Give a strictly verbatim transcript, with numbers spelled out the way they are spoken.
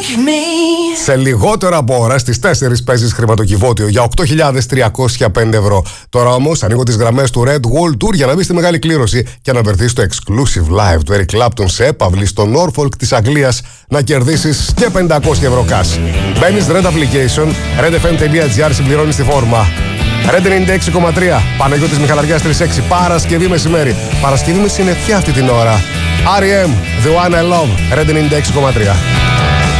Σε λιγότερο από ώρα στις τέσσερις παίζεις χρηματοκιβώτιο για οκτώ χιλιάδες τριακόσια πέντε ευρώ. Τώρα όμως ανοίγω τις γραμμές του Red Wall Tour για να μπει στη μεγάλη κλήρωση και να βρεθείς στο exclusive live του Eric Clapton σε έπαυλη στο Norfolk της Αγγλίας να κερδίσεις και πεντακόσια ευρώ cash. Μπαίνεις Red Application, redfm.gr, συμπληρώνεις τη φόρμα. Red ενενήντα έξι κόμμα τρία, Παναγιώτης Μιχαλαριάς τρεις έξι, Παρασκευή μεσημέρι. Παρασκευή με συννεφιά αυτή την ώρα. αρ ι εμ, The One I Love, Red ενενήντα έξι κόμμα τρία.